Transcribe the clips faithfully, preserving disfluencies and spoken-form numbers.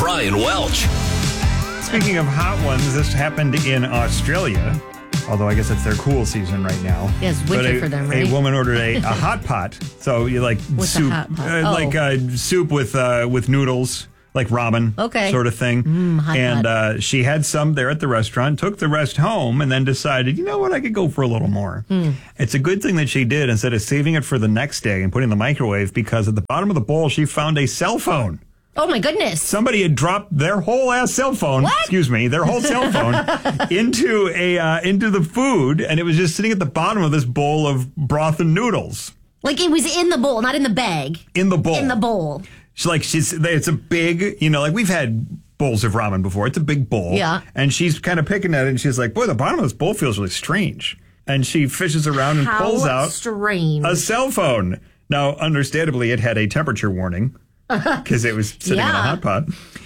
Brian Welch. Speaking of hot ones, this happened in Australia. Although I guess it's their cool season right now. Yeah, it's winter but a, for them, right? A woman ordered a, a hot pot. So you like What's soup, a hot pot? Uh, Oh. like uh, soup with uh, with noodles, like ramen, Okay. sort of thing. Mm, hot and pot. uh, she had some there at the restaurant, took the rest home, and then decided, you know what, I could go for a little more. Mm. It's a good thing that she did instead of saving it for the next day and putting it in the microwave, because at the bottom of the bowl she found a cell phone. Oh, my goodness. Somebody had dropped their whole ass cell phone, What? excuse me, their whole cell phone into a uh, into the food, and it was just sitting at the bottom of this bowl of broth and noodles. Like it was in the bowl, not in the bag. In the bowl. In the bowl. She's like, she's, it's a big, you know, like we've had bowls of ramen before. It's a big bowl. Yeah. And she's kind of picking at it, and she's like, boy, the bottom of this bowl feels really strange. And she fishes around and How pulls out strange. a cell phone. Now, understandably, it had a temperature warning because it was sitting in a Yeah. hot pot.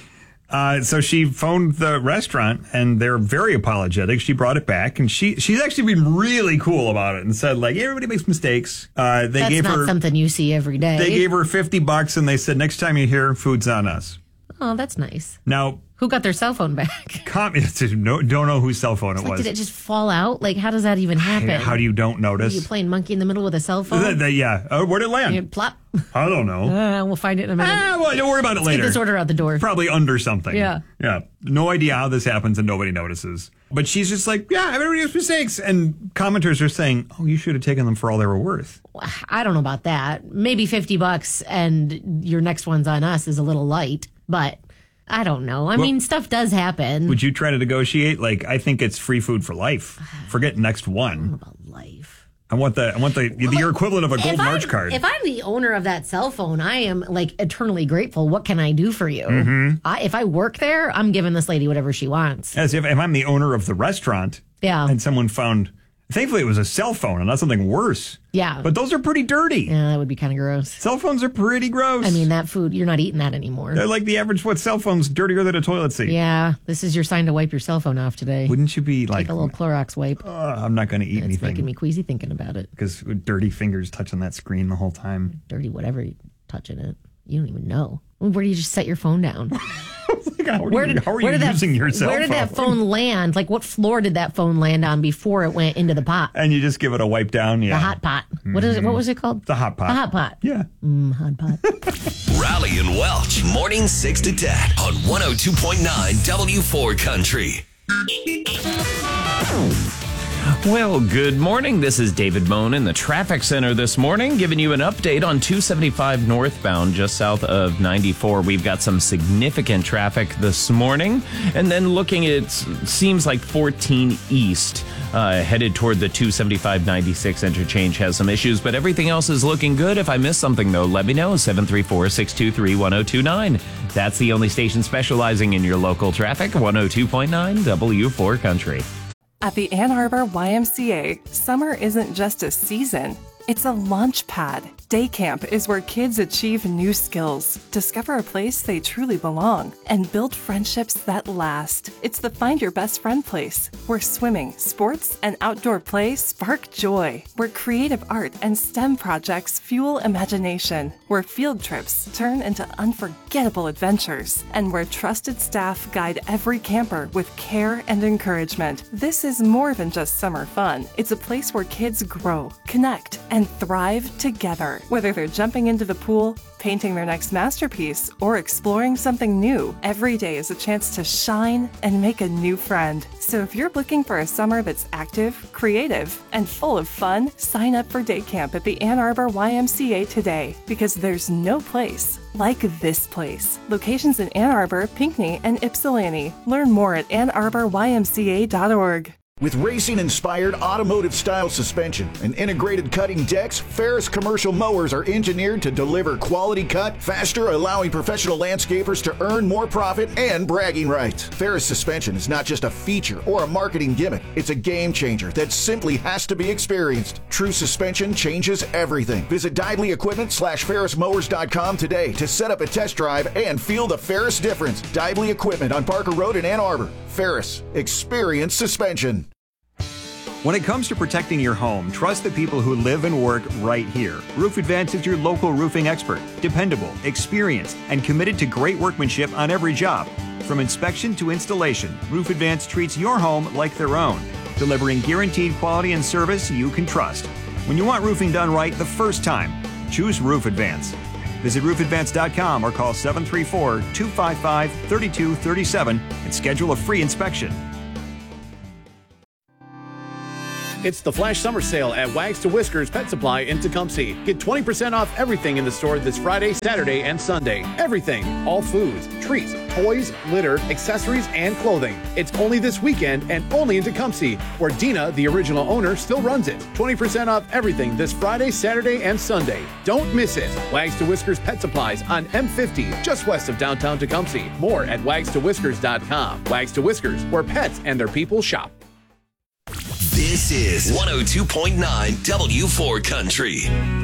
Uh, so she phoned the restaurant, and they're very apologetic. She brought it back, and she she's actually been really cool about it and said, like, everybody makes mistakes. Uh, they That's gave not her something you see every day. they gave her fifty bucks, and they said, next time you're here, food's on us. Oh, that's nice. Now, Who got their cell phone back? comments no, don't know whose cell phone it Like, was. did it just fall out? Like, how does that even happen? How do you don't notice? Are you playing monkey in the middle with a cell phone? Th- th- yeah. Uh, where'd it land? You plop. I don't know. Uh, we'll find it in a minute. Ah, well, don't worry about it Let's later. get this order out the door. Probably under something. Yeah. Yeah. No idea how this happens, and nobody notices. But she's just like, yeah, everybody makes mistakes. And commenters are saying, oh, you should have taken them for all they were worth. I don't know about that. Maybe fifty bucks and your next one's on us is a little light, but I don't know. I Well, mean, stuff does happen. Would you try to negotiate? Like, I think it's free food for life. Forget next one. about life. I want the I want the your equivalent of a gold If March I'm- card. If I'm the owner of that cell phone, I am like eternally grateful. What can I do for you? Mm-hmm. I, if I work there, I'm giving this lady whatever she wants. As if, if I'm the owner of the restaurant, Yeah. and someone found, thankfully it was a cell phone and not something worse. Yeah. But those are pretty dirty. Yeah, that would be kind of gross. Cell phones are pretty gross. I mean, that food, you're not eating that anymore. They're like the average, what, cell phone's dirtier than a toilet seat. Yeah, this is your sign to wipe your cell phone off today. Wouldn't you be like, Take a little Clorox wipe. "Uh, I'm not going to eat It's anything. making me queasy thinking about it. Because with dirty fingers touching that screen the whole time. Dirty whatever, you touching it. You don't even know. Where do you just set your phone down? Like, how are Where you, did, how are where you did that, using your cell Where did phone? that phone land? Like, what floor did that phone land on before it went into the pot? And you just give it a wipe down? Yeah. The hot pot. What is it? What was it called? The hot pot. The hot pot. Yeah. Mm, hot pot. Raleigh and Welch, morning six to ten on one oh two point nine W four Country. Well, good morning. This is David Moen in the traffic center this morning, giving you an update on two seventy-five northbound, just south of ninety-four. We've got some significant traffic this morning. And then looking at, seems like fourteen east, uh, headed toward the two seventy-five ninety-six interchange has some issues, but everything else is looking good. If I missed something, though, let me know. seven three four, six two three, one oh two nine. That's the only station specializing in your local traffic, one oh two point nine W four Country. At the Ann Arbor Y M C A, summer isn't just a season, it's a launch pad. Day camp is where kids achieve new skills, discover a place they truly belong, and build friendships that last. It's the Find Your Best Friend place, where swimming, sports, and outdoor play spark joy, where creative art and STEM projects fuel imagination, where field trips turn into unforgettable adventures, and where trusted staff guide every camper with care and encouragement. This is more than just summer fun. It's a place where kids grow, connect, and thrive together. Whether they're jumping into the pool, painting their next masterpiece, or exploring something new, every day is a chance to shine and make a new friend. So if you're looking for a summer that's active, creative, and full of fun, sign up for day camp at the Ann Arbor Y M C A today, because there's no place like this place. Locations in Ann Arbor, Pinckney, and Ypsilanti. Learn more at ann arbor y m c a dot org. With racing-inspired automotive-style suspension and integrated cutting decks, Ferris commercial mowers are engineered to deliver quality cut faster, allowing professional landscapers to earn more profit and bragging rights. Ferris suspension is not just a feature or a marketing gimmick. It's a game changer that simply has to be experienced. True suspension changes everything. Visit Dively Equipment slash Ferris Mowers dot com today to set up a test drive and feel the Ferris difference. Dively Equipment on Parker Road in Ann Arbor. Ferris, experience suspension. When it comes to protecting your home, trust the people who live and work right here. Roof Advance is your local roofing expert, dependable, experienced, and committed to great workmanship on every job. From inspection to installation, Roof Advance treats your home like their own, delivering guaranteed quality and service you can trust. When you want roofing done right the first time, choose Roof Advance. Visit roof advance dot com or call seven three four, two five five, three two three seven and schedule a free inspection. It's the Flash Summer Sale at Wags to Whiskers Pet Supply in Tecumseh. Get twenty percent off everything in the store this Friday, Saturday, and Sunday. Everything. All foods, treats, toys, litter, accessories, and clothing. It's only this weekend and only in Tecumseh, where Dina, the original owner, still runs it. twenty percent off everything this Friday, Saturday, and Sunday. Don't miss it. Wags to Whiskers Pet Supplies on M fifty, just west of downtown Tecumseh. More at wags to whiskers dot com. Wags to Whiskers, where pets and their people shop. This is one oh two point nine W four Country.